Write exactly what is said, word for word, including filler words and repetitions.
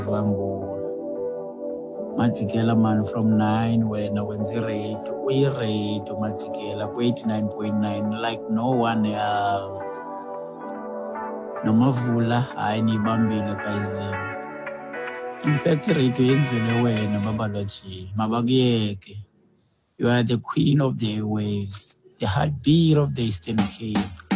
Wangula. Matikela man from nine when I went the rate. We rate Matikela eighty-nine point nine like no one else. No mavula hayi nibambile kayizini. In fact rate yenzule wena babaloji mabakuyeke. You are the queen of the waves, the heartbeat of the Eastern Cape.